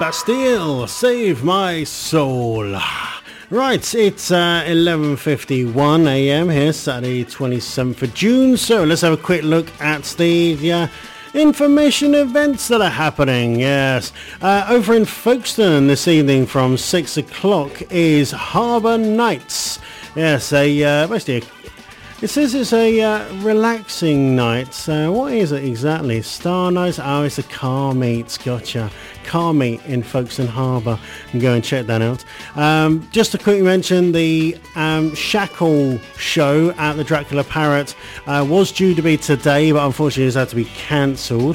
Bastille, save my soul. Right, it's 11:51 a.m. here, Saturday 27th of June. So let's have a quick look at the information events that are happening. Yes, over in Folkestone this evening from 6 o'clock is Harbour Nights. Yes, basically it says it's a relaxing night. So what is it exactly? Star Nights? Oh, it's a car meet. Gotcha. Car meet in Folkestone Harbour. And go and check that out. Just to quickly mention, the Shackle show at the Dracula Parrot was due to be today, but unfortunately it's had to be cancelled.